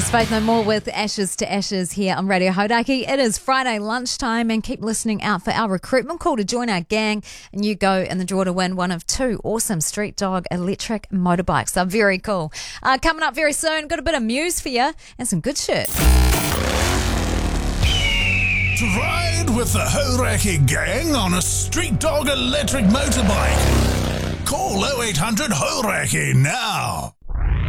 Faith No More with Ashes to Ashes here on Radio Hauraki. It is Friday lunchtime and keep listening out for our recruitment call to join our gang, and you go in the draw to win one of 2 awesome Street Dog electric motorbikes. They're very cool. Coming up very soon, got a bit of Muse for you and some good shit. To ride with the Hauraki gang on a Street Dog electric motorbike. Call 0800 Hauraki now.